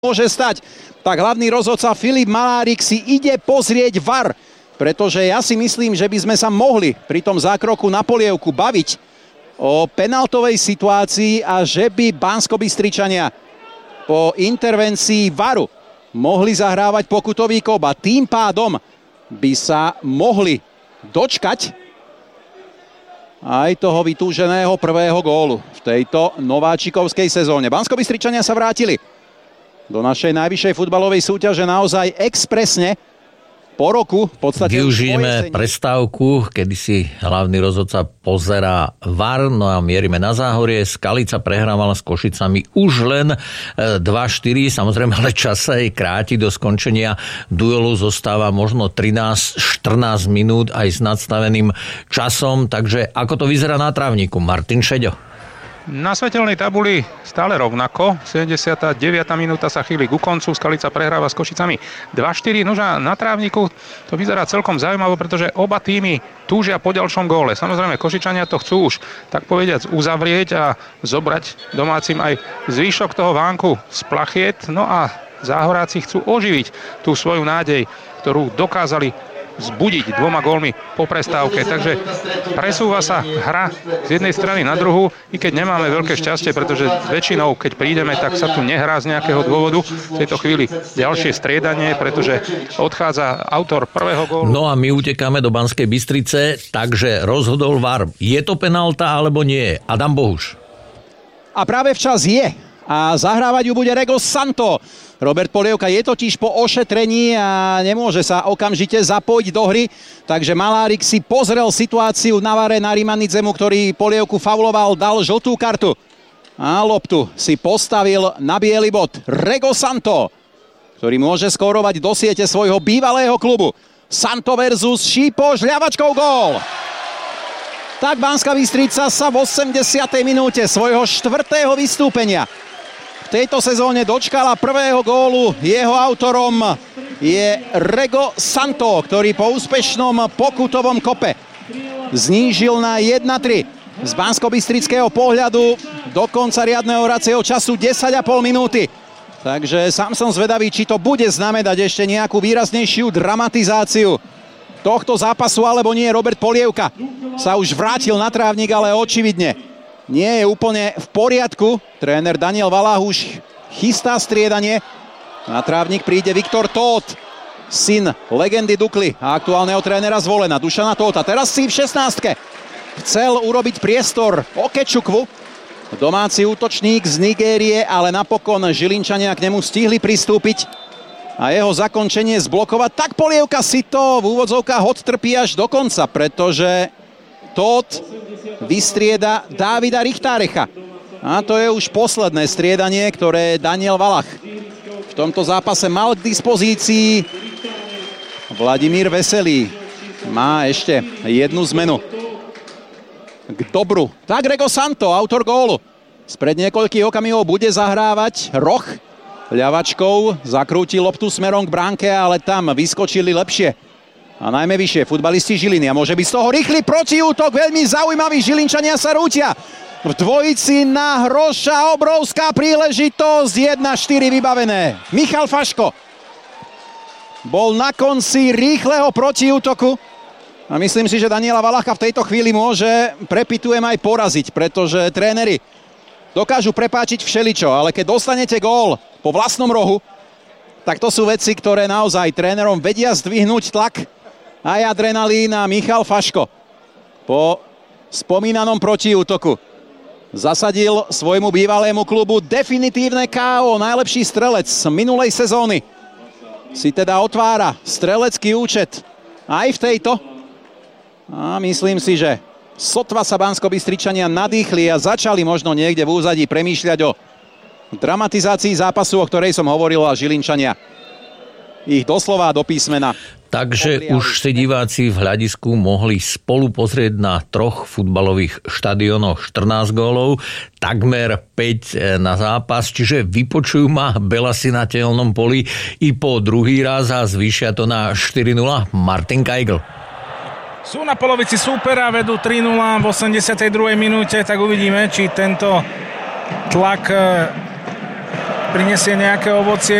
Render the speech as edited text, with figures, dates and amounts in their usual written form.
môže stať. Tak hlavný rozhodca Filip Malárik si ide pozrieť VAR, pretože ja si myslím, že by sme sa mohli pri tom zákroku na polievku baviť o penaltovej situácii a že by Banskobystričania po intervencii VARu mohli zahrávať pokutový kop a tým pádom by sa mohli dočkať aj toho vytúženého prvého gólu v tejto nováčikovskej sezóne. Banskobystričania sa vrátili do našej najvyššej futbalovej súťaže naozaj expresne po roku. V podstate využijeme prestávku, kedy si hlavný rozhodca pozerá VAR, no a mierime na Záhorie. Skalica prehrávala s Košicami už len 2-4, samozrejme, ale čas sa jej kráti do skončenia duelu, zostáva možno 13-14 minút aj s nadstaveným časom, takže ako to vyzerá na trávniku? Martin Šeďo. Na svetelnej tabuli stále rovnako. 79. minúta sa chýli ku koncu. Skalica prehráva s Košicami 2-4. Nože na trávniku to vyzerá celkom zaujímavé, pretože oba týmy túžia po ďalšom góle. Samozrejme, Košičania to chcú už tak povediac uzavrieť a zobrať domácim aj zvýšok toho vánku z plachiet. No a Záhoráci chcú oživiť tú svoju nádej, ktorú dokázali zbudiť 2 gólmi po prestávke. Takže presúva sa hra z jednej strany na druhú, i keď nemáme veľké šťastie, pretože väčšinou, keď prídeme, tak sa tu nehrá z nejakého dôvodu. V tejto chvíli ďalšie striedanie, pretože odchádza autor prvého gólu. No a my utekáme do Banskej Bystrice, takže rozhodol VAR. Je to penálta alebo nie? Adam Bohuš. A práve včas je. A zahrávať ju bude Rego Santo. Robert Polievka je totiž po ošetrení a nemôže sa okamžite zapojiť do hry. Takže Malárik si pozrel situáciu na VARe na Rimanidzemu, ktorý Polievku fauloval, dal žltú kartu. A loptu si postavil na biely bod Rego Santo, ktorý môže skórovať do siete svojho bývalého klubu. Santo versus Šípoš, ľavačkou gól. Tak Banská Bystrica sa v 80. minúte svojho 4. vystúpenia v tejto sezóne dočkala prvého gólu. Jeho autorom je Rego Santo, ktorý po úspešnom pokutovom kope znížil na 1-3. Z banskobystrického pohľadu do konca riadneho hracieho času 10,5 minúty. Takže sám som zvedavý, či to bude znamenať ešte nejakú výraznejšiu dramatizáciu tohto zápasu, alebo nie. Robert Polievka sa už vrátil na trávnik, ale očividne nie je úplne v poriadku. Tréner Daniel Valáh už chystá striedanie. Na trávnik príde Viktor Tóth, syn legendy Dukly a aktuálneho trénera Zvolena, Dušana Tótha. Teraz si v 16. chcel urobiť priestor Okečukvu, domáci útočník z Nigérie, ale napokon Žilinčania k nemu stihli pristúpiť a jeho zakončenie zblokovať. Tak Polievka si to v úvodzovkách odtrpí až do konca, pretože Tóth vystrieda Dávida Richtárecha. A to je už posledné striedanie, ktoré Daniel Valáh v tomto zápase mal k dispozícii. Vladimír Veselý má ešte jednu zmenu k dobru. Tak Rego Santo, autor gólu, spred niekoľkých okamihov bude zahrávať roh. Ľavačkou zakrúti loptu smerom k bránke, ale tam vyskočili lepšie a najmä vyššie futbalisti Žiliny. A môže byť z toho rýchly protiútok, veľmi zaujímavý. Žilinčania sa rútia v dvojici na Hroša, obrovská príležitosť, 1-4 vybavené. Michal Faško bol na konci rýchleho protiútoku a myslím si, že Daniela Valácha v tejto chvíli môže, prepitujem, aj poraziť, pretože tréneri dokážu prepáčiť všeličo, ale keď dostanete gól po vlastnom rohu, tak to sú veci, ktoré naozaj trénerom vedia zdvihnúť tlak. Aj adrenalín. A Michal Faško po spomínanom protiútoku zasadil svojmu bývalému klubu definitívne KO. Najlepší strelec z minulej sezóny si teda otvára strelecký účet aj v tejto. A myslím si, že sotva sa Banskobystričania nadýchli a začali možno niekde v úzadí premýšľať o dramatizácii zápasu, o ktorej som hovoril, a Žilinčania ich doslova do písmena. Takže už si diváci v hľadisku mohli spolu pozrieť na 3 futbalových štadiónoch 14 gólov, takmer 5 na zápas, čiže vypočujú ma Belasi na tehelnom poli i po druhý raz a zvýšia to na 4-0. Martin Kajgl. Sú na polovici súpera, vedú 3-0 v 82. minúte, tak uvidíme, či tento tlak prinesie nejaké ovocie.